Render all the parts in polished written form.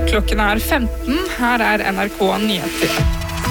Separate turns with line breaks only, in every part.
Klokken 15, her NRK Nyheter.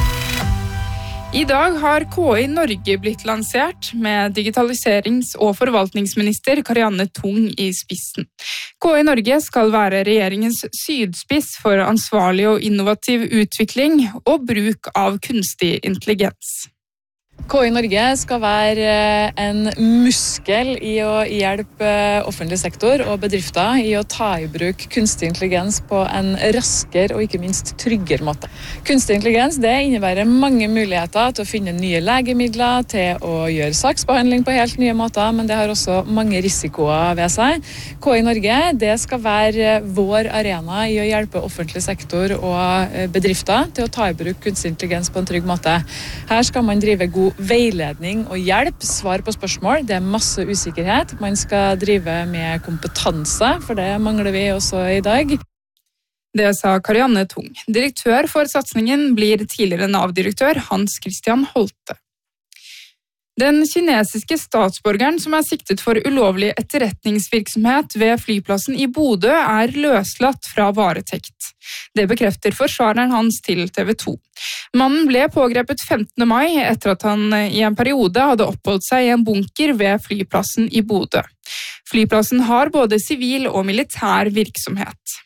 I dag har KI Norge blitt lansert med digitaliserings- og forvaltningsminister Karianne Tung i spissen. KI Norge skal være regjeringens sydspiss for ansvarlig og innovativ utvikling og bruk av kunstig intelligens.
KI Norge skal være en muskel i å hjelpe offentlig sektor og bedrifter i å ta i bruk kunstig intelligens på en raskere og ikke minst tryggere måte. Kunstig intelligens det innebærer mange muligheter til å finne nye legemidler, til å gjøre saksbehandling på helt nye måter, men det har også mange risikoer ved seg. KI Norge det skal være vår arena i å hjelpe offentlig sektor og bedrifter til å ta i bruk kunstig intelligens på en trygg måte. Her skal man drive god veiledning og hjelp, svar på spørsmål. Det er masse usikkerhet. Man skal drive med kompetanse, for det mangler vi også i dag.
Det sa Karianne Tung. Direktør for satsingen blir tidligere Nav-direktør Hans Christian Holte. Den kinesiske statsborgeren som er siktet for ulovlig etterretningsvirksomhet ved flyplassen i Bodø er løslatt fra varetekt. Det bekrefter forsvareren hans til TV 2. Mannen ble pågrepet 15. mai etter at han i en periode hadde oppholdt seg i en bunker ved flyplassen i Bodø. Flyplassen har både sivil og militær virksomhet.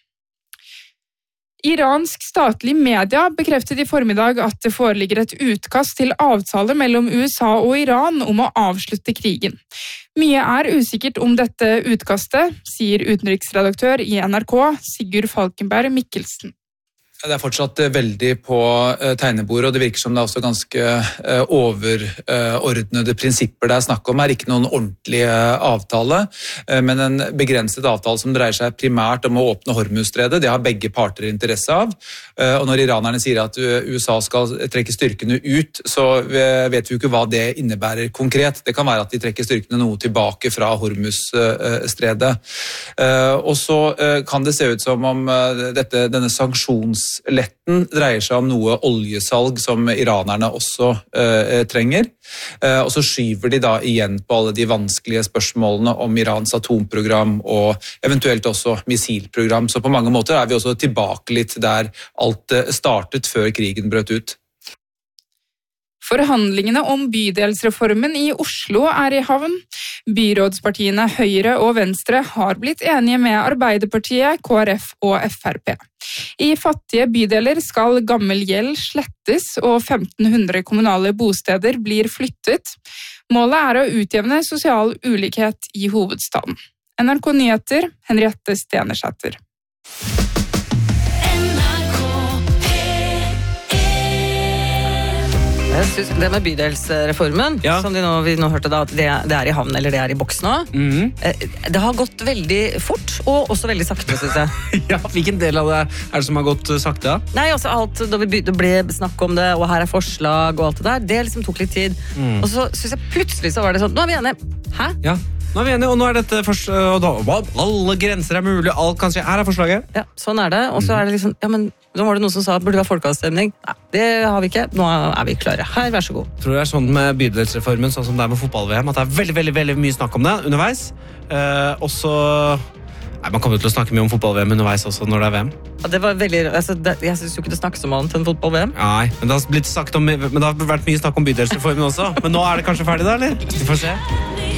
Iransk statlig media bekreftet i formiddag at det foreligger et utkast til avtale mellom USA og Iran om å avslutte krigen. Mye er usikkert om dette utkastet, sier utenriksredaktør i NRK, Sigurd Falkenberg Mikkelsen.
Det er fortsatt veldig på tegnebordet, og det virker som det er også ganske overordnede prinsipper det er snakk om. Det er ikke noen ordentlig avtale, men en begrenset avtale som dreier seg primært om å åpne Hormuzstredet. Det har begge parter interesse av. Og når iranerne sier at USA skal trekke styrkene ut, så vet vi jo ikke hva det innebærer konkret. Det kan være at de trekker styrkene noe tilbake fra Hormuzstredet. Og så kan det se ut som om denne sanksjonsletten dreier seg om noe oljesalg som iranerne også trenger. Og så skyver de da igjen på alle de vanskelige spørsmålene om Irans atomprogram og eventuelt også missilprogram. Så på mange måter er vi også tilbake litt der alt startet før krigen brøt ut.
Forhandlingene om bydelsreformen i Oslo er i havn. Byrådspartiene Høyre og Venstre har blitt enige med Arbeiderpartiet, KrF og FrP. I fattige bydeler skal gammel gjeld slettes og 1500 kommunale bosteder blir flyttet. Målet er å utjevne sosial ulikhet i hovedstaden. NRK Nyheter, Henriette Stenersæter.
Jeg synes det med bydelsreformen, som vi nå hørte da, at det er i havn, eller det er i boks nå. Det har gått veldig fort, og også veldig sakte, synes jeg.
Ja, hvilken del av det er det som har gått sakte?
Nei, altså alt, da det ble snakk om det, og her er forslag og alt det der, det liksom tok litt tid. Og så synes jeg plutselig så var det sånn, nå er vi enige. Hæ?
Ja, nå er vi enige, og nå er dette alle grenser er mulig, alt kan skje. Her er forslaget.
Ja, sånn er det, og så er det liksom, ja, men nå var det noen som sa at det burde være folkeavstemning. Nei, det har vi ikke. Nå er vi klare. Her, vær så god.
Tror det er sånn med bydelsreformen, sånn som det er med fotball-VM, at det er veldig, veldig, veldig mye snakk om det underveis. Og så... Nei, man kommer til å snakke mye om fotball-VM underveis også når det er VM.
Ja, det var veldig... Altså, jeg synes jo ikke det snakkes om annet enn fotball-VM.
Nei, men det har vært mye snakk om bydelsreformen også. Men nå er det kanskje ferdig da, eller? Vi får se.